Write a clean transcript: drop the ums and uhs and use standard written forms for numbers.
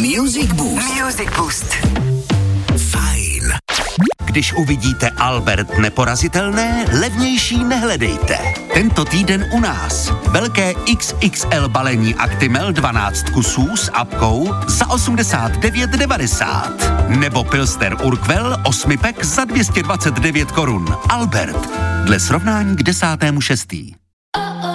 Music Boost. Music Boost. Fajn. Když uvidíte Albert neporazitelné, levnější nehledejte. Tento týden u nás. Velké XXL balení Actimel 12 kusů s apkou za 89,90. Nebo Pilsner Urquell 8 pack za 229 korun. Albert. Dle srovnání k 10.6.